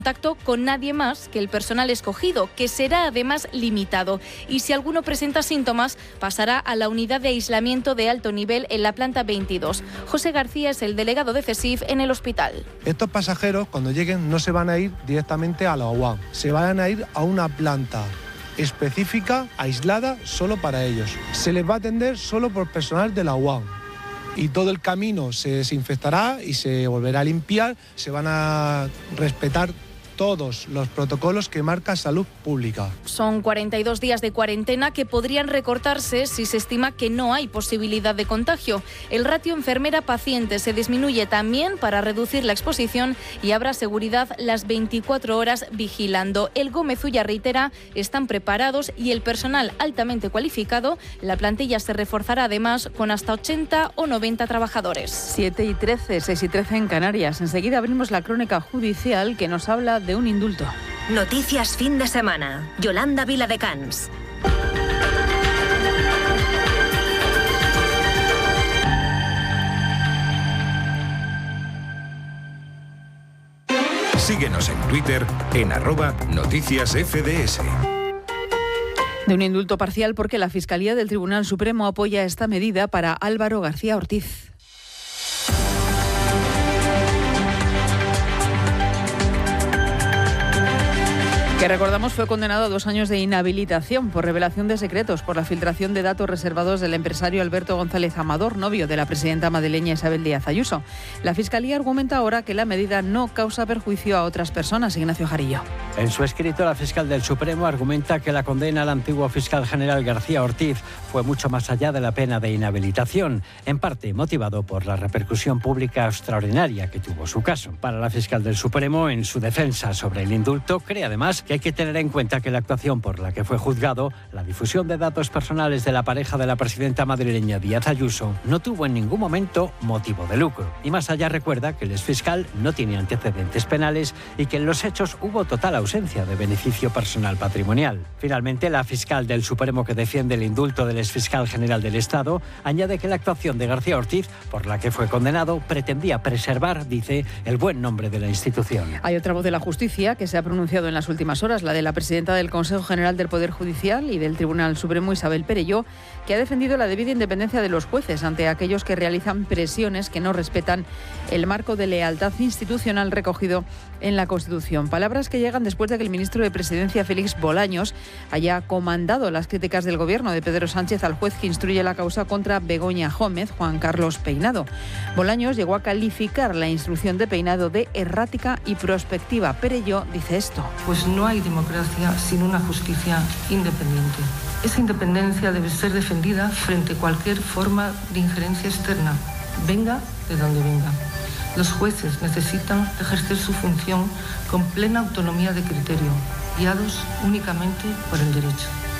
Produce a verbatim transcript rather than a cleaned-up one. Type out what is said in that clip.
contacto con nadie más que el personal escogido, que será además limitado. Y si alguno presenta síntomas, pasará a la unidad de aislamiento de alto nivel en la planta veintidós. José García es el delegado de CESIF en el hospital. Estos pasajeros, cuando lleguen, no se van a ir directamente a la U A M, se van a ir a una planta específica, aislada, solo para ellos. Se les va a atender solo por personal de la U A M. Y todo el camino se desinfectará y se volverá a limpiar, se van a respetar todos los protocolos que marca Salud Pública. Son cuarenta y dos días de cuarentena que podrían recortarse si se estima que no hay posibilidad de contagio. El ratio enfermera-paciente se disminuye también para reducir la exposición y habrá seguridad las veinticuatro horas vigilando. El Gómez Ulla reitera, están preparados y el personal altamente cualificado. La plantilla se reforzará además con hasta ochenta o noventa trabajadores. siete y trece, seis y trece en Canarias. Enseguida abrimos la crónica judicial que nos habla de un indulto. Noticias fin de semana. Yolanda Viladecans. Síguenos en Twitter en arroba noticias F D S. De un indulto parcial porque la Fiscalía del Tribunal Supremo apoya esta medida para Álvaro García Ortiz. Que recordamos fue condenado a dos años de inhabilitación por revelación de secretos por la filtración de datos reservados del empresario Alberto González Amador, novio de la presidenta madrileña Isabel Díaz Ayuso. La Fiscalía argumenta ahora que la medida no causa perjuicio a otras personas. Ignacio Jarillo. En su escrito, la fiscal del Supremo argumenta que la condena al antiguo fiscal general García Ortiz fue mucho más allá de la pena de inhabilitación, en parte motivado por la repercusión pública extraordinaria que tuvo su caso. Para la fiscal del Supremo, en su defensa sobre el indulto, cree además que hay que tener en cuenta que la actuación por la que fue juzgado, la difusión de datos personales de la pareja de la presidenta madrileña Díaz Ayuso, no tuvo en ningún momento motivo de lucro. Y más allá recuerda que el exfiscal no tiene antecedentes penales y que en los hechos hubo total ausencia de beneficio personal patrimonial. Finalmente, la fiscal del Supremo que defiende el indulto del exfiscal general del Estado añade que la actuación de García Ortiz, por la que fue condenado, pretendía preservar, dice, el buen nombre de la institución. Hay otra voz de la justicia que se ha pronunciado en las últimas horas, la de la presidenta del Consejo General del Poder Judicial y del Tribunal Supremo, Isabel Perelló, que ha defendido la debida independencia de los jueces ante aquellos que realizan presiones que no respetan el marco de lealtad institucional recogido en la Constitución. Palabras que llegan después de que el ministro de Presidencia, Félix Bolaños, haya comandado las críticas del gobierno de Pedro Sánchez al juez que instruye la causa contra Begoña Gómez, Juan Carlos Peinado. Bolaños llegó a calificar la instrucción de Peinado de errática y prospectiva. Perelló dice esto. Pues no hay democracia sin una justicia independiente. Esa independencia debe ser defendida frente a cualquier forma de injerencia externa, venga de donde venga. Los jueces necesitan ejercer su función con plena autonomía de criterio, guiados únicamente por el derecho.